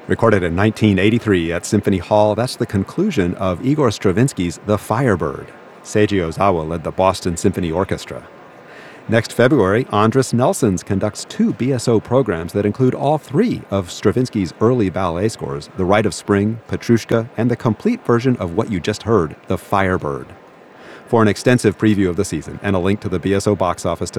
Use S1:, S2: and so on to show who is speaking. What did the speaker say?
S1: Recorded in 1983 at Symphony Hall, that's the conclusion of Igor Stravinsky's The Firebird. Seiji Ozawa led the Boston Symphony Orchestra. Next February, Andris Nelsons conducts 2 BSO programs that include all 3 of Stravinsky's early ballet scores, The Rite of Spring, Petrushka, and the complete version of what you just heard, The Firebird. For an extensive preview of the season and a link to the BSO box office